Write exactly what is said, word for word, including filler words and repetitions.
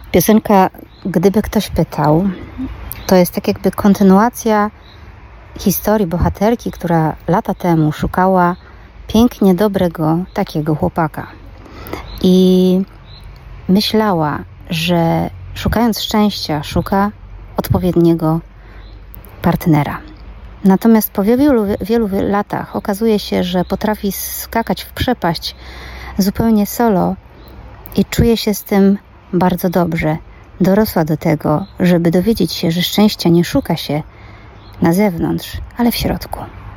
Piosenka Gdyby ktoś pytał, to jest tak jakby kontynuacja historii bohaterki, która lata temu szukała pięknie dobrego takiego chłopaka. I myślała, że szukając szczęścia, szuka odpowiedniego partnera. Natomiast po wielu, wielu latach okazuje się, że potrafi skakać w przepaść zupełnie solo i czuje się z tym bardzo dobrze. Dorosła do tego, żeby dowiedzieć się, że szczęścia nie szuka się na zewnątrz, ale w środku.